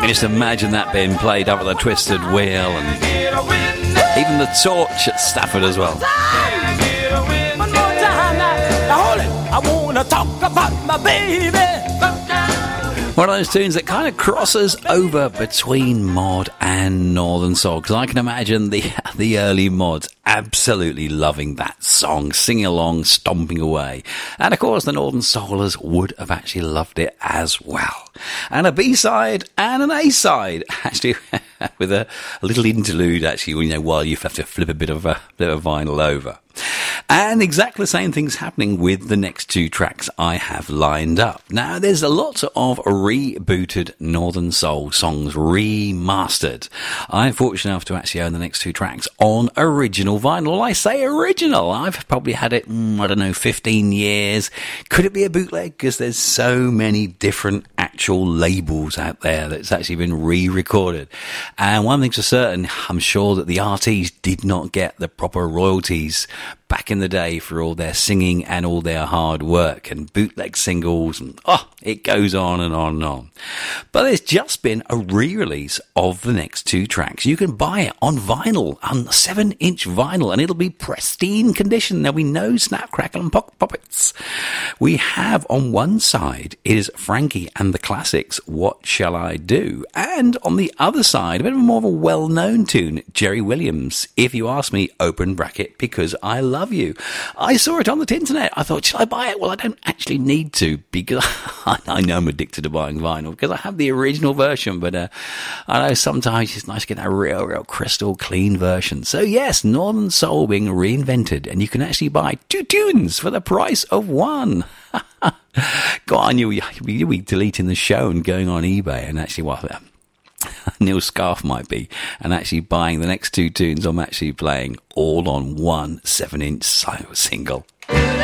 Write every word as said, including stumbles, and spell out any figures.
can just imagine that being played up at the Twisted Wheel and even the Torch at Stafford as well. I wanna talk about my baby. One of those tunes that kind of crosses over between mod and Northern Soul, because I can imagine the the early mods absolutely loving that song, singing along, stomping away. And of course the Northern Soulers would have actually loved it as well. And a B-side and an A-side, actually, with a, a little interlude, actually, you know, while you have to flip a bit of a bit of vinyl over. And exactly the same thing's happening with the next two tracks I have lined up. Now, there's a lot of rebooted Northern Soul songs remastered. I'm fortunate enough to actually own the next two tracks on original vinyl. I say original. I've probably had it, mm, I don't know, fifteen years. Could it be a bootleg? Because there's so many different actual labels out there that's actually been re-recorded. And one thing's for certain, I'm sure that the artists did not get the proper royalties back in the day for all their singing and all their hard work and bootleg singles, and oh, it goes on and on and on. But there's just been a re-release of the next two tracks. You can buy it on vinyl, on seven inch vinyl, and it'll be pristine condition. There'll be no snap, crackle and pop poppets. We have on one side is Frankie and the Classics, What Shall I Do? And on the other side, a bit more of a well-known tune, Jerry Williams, If You Ask Me, open bracket, Because I Love You. I saw it on the internet. I thought, shall I buy it? Well, I don't actually need to, because I know I'm addicted to buying vinyl because I have the original version, but uh, I know sometimes it's nice to get that real, real crystal clean version. So yes, Northern Soul being reinvented, and you can actually buy two tunes for the price of one. Go on, you'll, you'll be deleting the show and going on eBay and actually, well, Neil Scarf might be, and actually buying the next two tunes I'm actually playing all on one seven inch single.